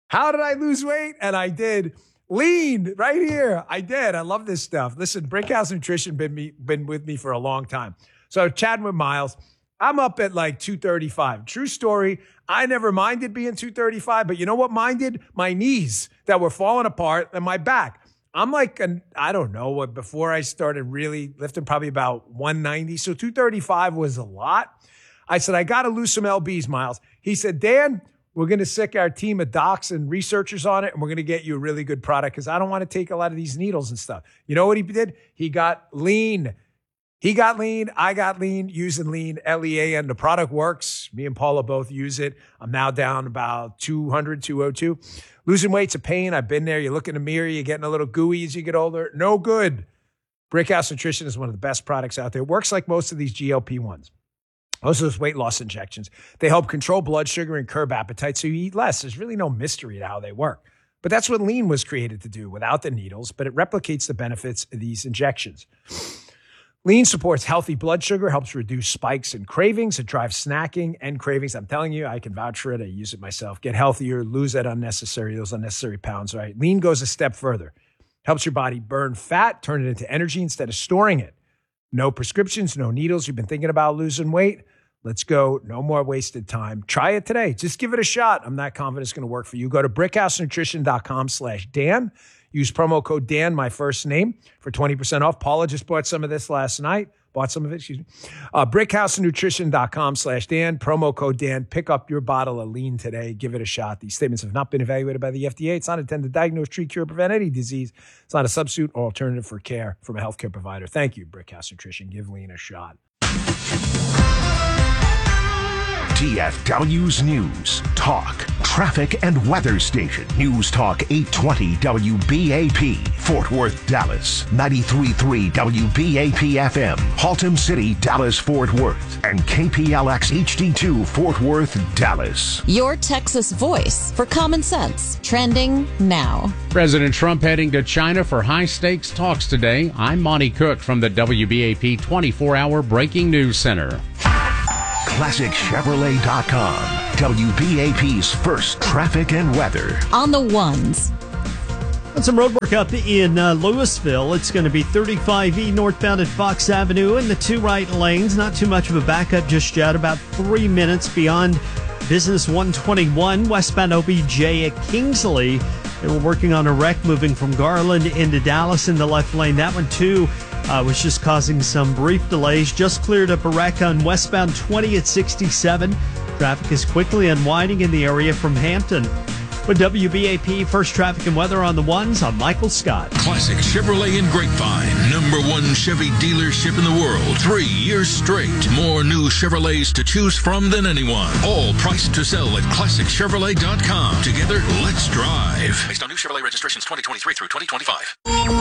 How did I lose weight? And I did. Lean right here. I did. I love this stuff. Listen, Brickhouse Nutrition been with me for a long time. So chatting with Miles, I'm up at like 235. True story. I never minded being 235, but you know what minded? My knees that were falling apart and my back. I'm like, I don't know, before I started really lifting, probably about 190. So 235 was a lot. I said, I got to lose some LBs, Miles. He said, Dan, we're going to sick our team of docs and researchers on it, and we're going to get you a really good product because I don't want to take a lot of these needles and stuff. You know what he did? He got lean. He got lean. I got lean using lean, LEAN. The product works. Me and Paula both use it. I'm now down about 200, 202. Losing weight's a pain. I've been there. You look in the mirror. You're getting a little gooey as you get older. No good. Brickhouse Nutrition is one of the best products out there. It works like most of these GLP-1s. Most of those weight loss injections, they help control blood sugar and curb appetite so you eat less. There's really no mystery to how they work. But that's what lean was created to do without the needles, but it replicates the benefits of these injections. Lean supports healthy blood sugar, helps reduce spikes and cravings. It drives snacking and cravings. I'm telling you, I can vouch for it. I use it myself. Get healthier, lose those unnecessary pounds, right? Lean goes a step further. Helps your body burn fat, turn it into energy instead of storing it. No prescriptions, no needles. You've been thinking about losing weight? Let's go. No more wasted time. Try it today. Just give it a shot. I'm not confident it's going to work for you. Go to brickhousenutrition.com/Dan. Use promo code Dan, my first name, for 20% off. Paula just bought some of this last night. Brickhousenutrition.com/Dan. Promo code Dan. Pick up your bottle of lean today. Give it a shot. These statements have not been evaluated by the FDA. It's not intended to diagnose, treat, cure, prevent any disease. It's not a substitute or alternative for care from a healthcare provider. Thank you, Brickhouse Nutrition. Give lean a shot. DFW's News, Talk, Traffic, and Weather Station. News Talk 820 WBAP, Fort Worth, Dallas. 93.3 WBAP FM, Haltom City, Dallas, Fort Worth. And KPLX HD2, Fort Worth, Dallas. Your Texas voice for common sense. Trending now. President Trump heading to China for high-stakes talks today. I'm Monty Cook from the WBAP 24-hour Breaking News Center. ClassicChevrolet.com, WBAP's first traffic and weather. On the ones. And some road work up in Louisville. It's going to be 35E northbound at Fox Avenue in the two right lanes. Not too much of a backup just yet. About 3 minutes beyond Business 121 westbound OBJ at Kingsley. They were working on a wreck moving from Garland into Dallas in the left lane. That one, too, was just causing some brief delays. Just cleared up a wreck on westbound 20 at 67. Traffic is quickly unwinding in the area from Hampton. With WBAP First Traffic and Weather on the ones, I'm Michael Scott. Classic Chevrolet in Grapevine. #1 Chevy dealership in the world. 3 years straight. More new Chevrolets to choose from than anyone. All priced to sell at ClassicChevrolet.com. Together, let's drive. Based on new Chevrolet registrations 2023 through 2025.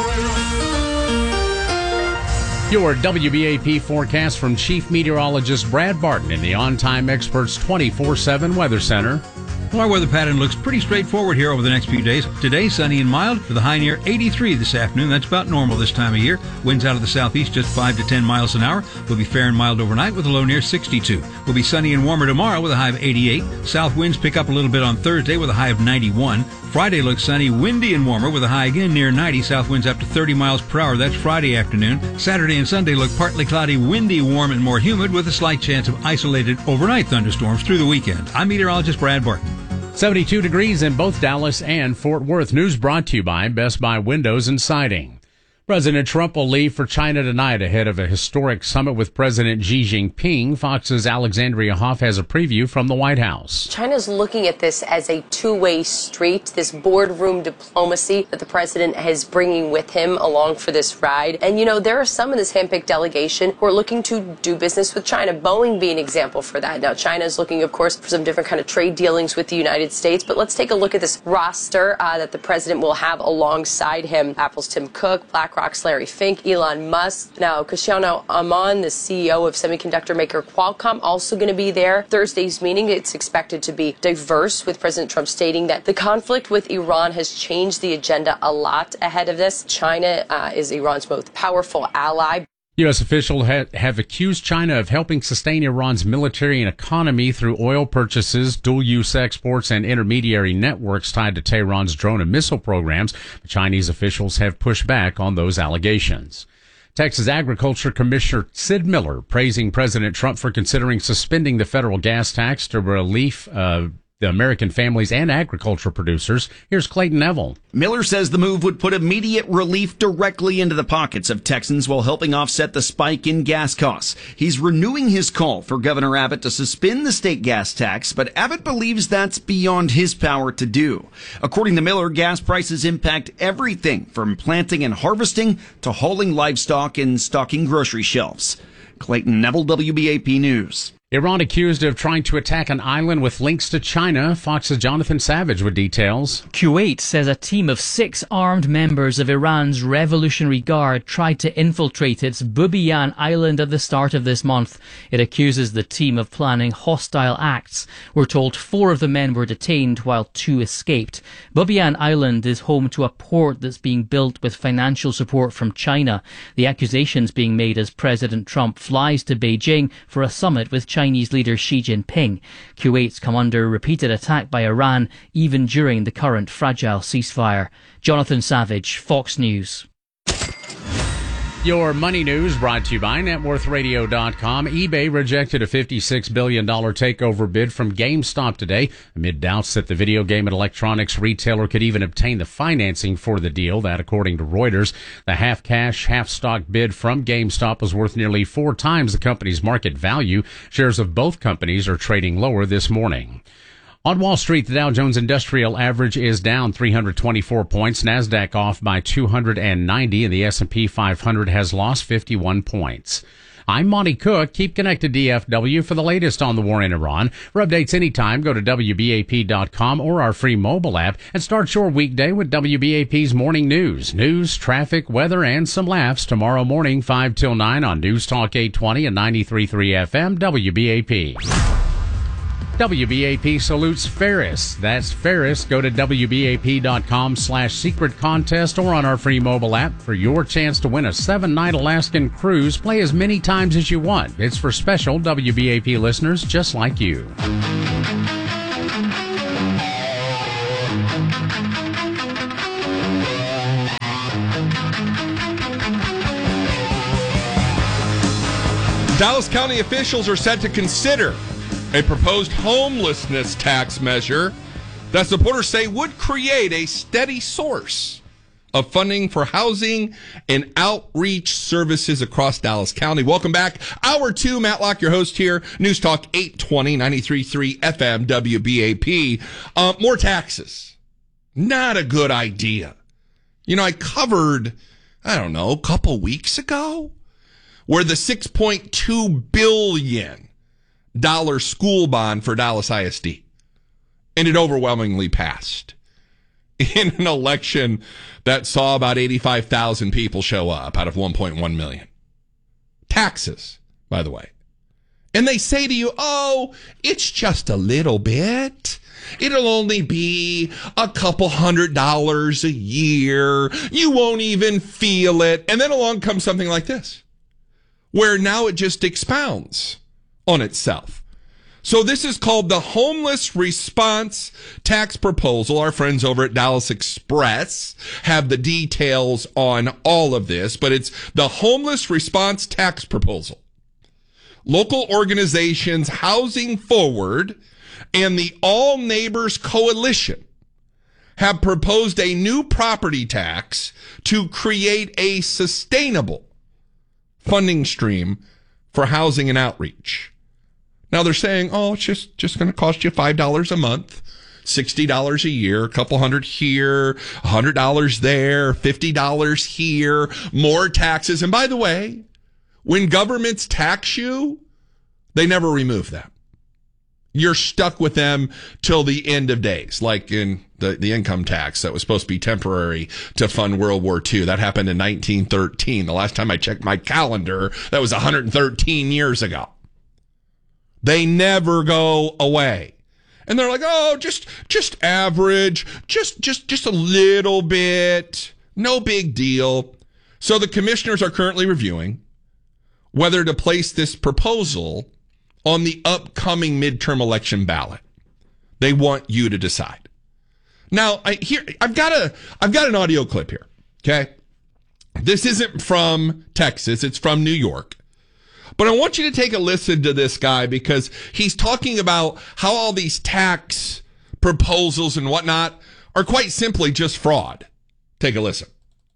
Your WBAP forecast from Chief Meteorologist Brad Barton in the On Time Experts 24/7 Weather Center. Well, our weather pattern looks pretty straightforward here over the next few days. Today, sunny and mild with a high near 83 this afternoon. That's about normal this time of year. Winds out of the southeast just 5 to 10 miles an hour. Will be fair and mild overnight with a low near 62. Will be sunny and warmer tomorrow with a high of 88. South winds pick up a little bit on Thursday with a high of 91. Friday looks sunny, windy, and warmer with a high again near 90. South winds up to 30 miles per hour. That's Friday afternoon. Saturday and Sunday look partly cloudy, windy, warm, and more humid with a slight chance of isolated overnight thunderstorms through the weekend. I'm meteorologist Brad Barton. 72 degrees in both Dallas and Fort Worth. News brought to you by Best Buy Windows and Siding. President Trump will leave for China tonight ahead of a historic summit with President Xi Jinping. Fox's Alexandria Hoff has a preview from the White House. China's looking at this as a two-way street, this boardroom diplomacy that the president is bringing with him along for this ride. And, you know, there are some in this handpicked delegation who are looking to do business with China, Boeing being an example for that. Now, China is looking, of course, for some different kind of trade dealings with the United States. But let's take a look at this roster that the president will have alongside him. Apple's Tim Cook, BlackRock's Larry Fink, Elon Musk. Now, Cristiano Amon, the CEO of semiconductor maker Qualcomm, also going to be there. Thursday's meeting, it's expected to be diverse, with President Trump stating that the conflict with Iran has changed the agenda a lot ahead of this. China is Iran's most powerful ally. U.S. officials have accused China of helping sustain Iran's military and economy through oil purchases, dual-use exports, and intermediary networks tied to Tehran's drone and missile programs. The Chinese officials have pushed back on those allegations. Texas Agriculture Commissioner Sid Miller praising President Trump for considering suspending the federal gas tax to relief the American families and agricultural producers. Here's Clayton Neville. Miller says the move would put immediate relief directly into the pockets of Texans while helping offset the spike in gas costs. He's renewing his call for Governor Abbott to suspend the state gas tax, but Abbott believes that's beyond his power to do. According to Miller, gas prices impact everything from planting and harvesting to hauling livestock and stocking grocery shelves. Clayton Neville, WBAP News. Iran accused of trying to attack an island with links to China. Fox's Jonathan Savage with details. Kuwait says a team of 6 armed members of Iran's Revolutionary Guard tried to infiltrate its Bubiyan island at the start of this month. It accuses the team of planning hostile acts. We're told 4 of the men were detained while 2 escaped. Bubiyan Island is home to a port that's being built with financial support from China. The accusations being made as President Trump flies to Beijing for a summit with Chinese leader Xi Jinping. Kuwait's come under repeated attack by Iran, even during the current fragile ceasefire. Jonathan Savage, Fox News. Your money news brought to you by NetWorthRadio.com. eBay rejected a $56 billion takeover bid from GameStop today amid doubts that the video game and electronics retailer could even obtain the financing for the deal. That, according to Reuters, the half-cash, half-stock bid from GameStop was worth nearly 4 times the company's market value. Shares of both companies are trading lower this morning. On Wall Street, the Dow Jones Industrial Average is down 324 points. NASDAQ off by 290, and the S&P 500 has lost 51 points. I'm Monty Cook. Keep connected to DFW for the latest on the war in Iran. For updates anytime, go to WBAP.com or our free mobile app and start your weekday with WBAP's morning news. News, traffic, weather, and some laughs tomorrow morning, 5 till 9 on News Talk 820 and 93.3 FM, WBAP. WBAP salutes Ferris. That's Ferris. Go to WBAP.com/secret contest or on our free mobile app for your chance to win a 7-night Alaskan cruise. Play as many times as you want. It's for special WBAP listeners just like you. Dallas County officials are set to consider a proposed homelessness tax measure that supporters say would create a steady source of funding for housing and outreach services across Dallas County. Welcome back. Hour 2, Matt Locke, your host here. News Talk 820, 93.3 FM, WBAP. More taxes. Not a good idea. You know, I covered, a couple weeks ago, where the $6.2 billion school bond for Dallas ISD, and it overwhelmingly passed in an election that saw about 85,000 people show up out of 1.1 million. Taxes, by the way. And they say to you, oh, it's just a little bit. It'll only be a couple $100 a year. You won't even feel it. And then along comes something like this, where now it just expounds on itself. So this is called the Homeless Response Tax Proposal. Our friends over at Dallas Express have the details on all of this, but it's the Homeless Response Tax Proposal. Local organizations Housing Forward and the All Neighbors Coalition have proposed a new property tax to create a sustainable funding stream for housing and outreach. Now they're saying, oh, it's just going to cost you $5 a month, $60 a year, a couple hundred here, $100 there, $50 here, more taxes. And by the way, when governments tax you, they never remove that. You're stuck with them till the end of days, like in the income tax that was supposed to be temporary to fund World War II. That happened in 1913. The last time I checked my calendar, that was 113 years ago. They never go away. And they're like, oh, just average, just a little bit, no big deal. So the commissioners are currently reviewing whether to place this proposal on the upcoming midterm election ballot. They want you to decide. Now, I've got an audio clip here. Okay, this isn't from Texas; it's from New York. But I want you to take a listen to this guy because he's talking about how all these tax proposals and whatnot are quite simply just fraud. Take a listen.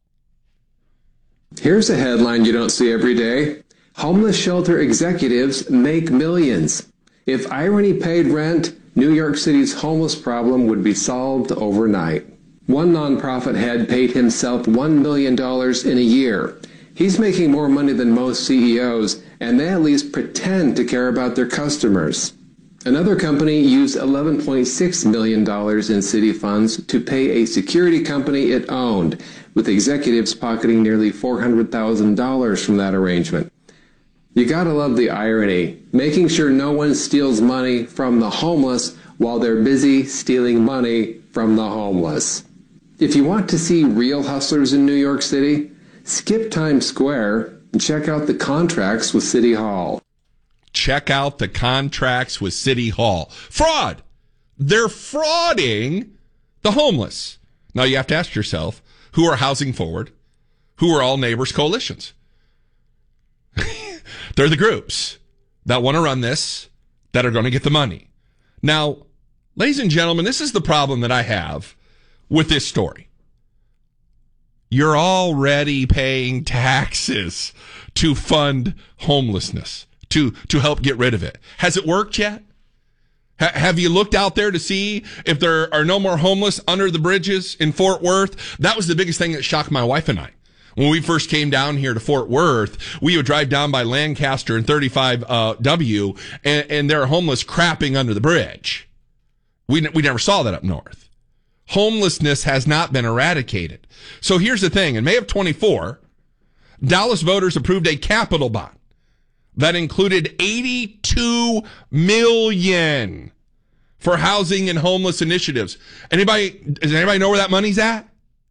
Here's a headline you don't see every day. Homeless shelter executives make millions. If irony paid rent, New York City's homeless problem would be solved overnight. One nonprofit head paid himself $1 million in a year. He's making more money than most CEOs, and they at least pretend to care about their customers. Another company used $11.6 million in city funds to pay a security company it owned, with executives pocketing nearly $400,000 from that arrangement. You gotta love the irony, making sure no one steals money from the homeless while they're busy stealing money from the homeless. If you want to see real hustlers in New York City, skip Times Square and check out the contracts with City Hall. Check out the contracts with City Hall. Fraud! They're frauding the homeless. Now you have to ask yourself, who are Housing Forward? Who are All Neighbors Coalitions? They're the groups that want to run this, that are going to get the money. Now, ladies and gentlemen, this is the problem that I have with this story. You're already paying taxes to fund homelessness, to help get rid of it. Has it worked yet? Have you looked out there to see if there are no more homeless under the bridges in Fort Worth? That was the biggest thing that shocked my wife and I. When we first came down here to Fort Worth, we would drive down by Lancaster and 35W, and there are homeless crapping under the bridge. We never saw that up north. Homelessness has not been eradicated. So here's the thing. In May of 24, Dallas voters approved a capital bond that included $82 million for housing and homeless initiatives. Does anybody know where that money's at?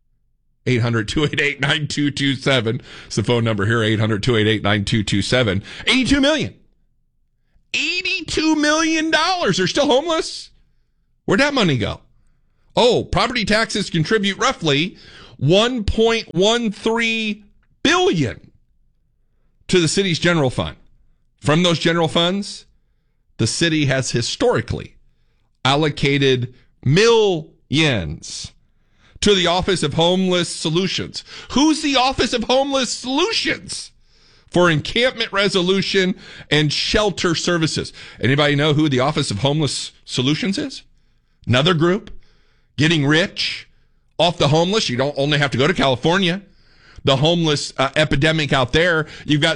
800-288-9227. It's the phone number here, 800-288-9227. $82 million. $82 million. They're still homeless? Where'd that money go? Oh, property taxes contribute roughly $1.13 billion to the city's general fund. From those general funds, the city has historically allocated millions to the Office of Homeless Solutions. Who's the Office of Homeless Solutions? For encampment resolution and shelter services. Anybody know who the Office of Homeless Solutions is? Another group getting rich off the homeless. You don't only have to go to California. The homeless epidemic out there. You've got